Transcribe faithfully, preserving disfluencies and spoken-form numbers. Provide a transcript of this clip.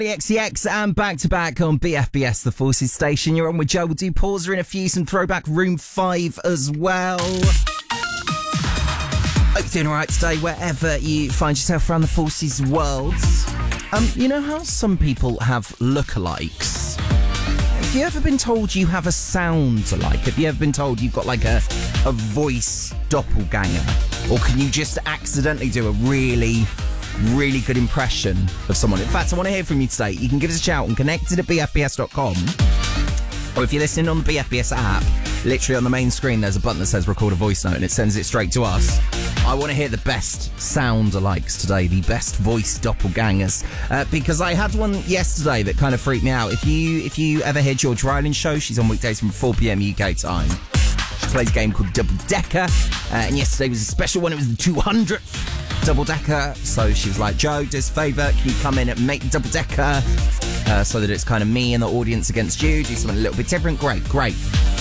X X and back to back on B F B S, the Forces Station. You're on with Joe. We'll do pause in a few, some throwback Room five as well. Hope you're doing alright today, wherever you find yourself around the Forces world. Um, you know how some people have lookalikes? Have you ever been told you have a sound alike? Have you ever been told you've got like a, a voice doppelganger? Or can you just accidentally do a really... really good impression of someone? In fact, I want to hear from you today. You can give us a shout and connected at b f b s dot com, or if you're listening on the B F B S app, literally on the main screen there's a button that says record a voice note and it sends it straight to us. I want to hear the best sound alikes today, the best voice doppelgangers, uh, because I had one yesterday that kind of freaked me out. If you if you ever hear George Ryland's show, she's on weekdays from four p.m. U K time. She plays a game called Double Decker, uh, and yesterday was a special one. It was the two hundredth Double Decker, so she was like, Joe, do us a favour, can you come in and make the Double Decker uh, so that it's kind of me and the audience against you, do something a little bit different? Great, great.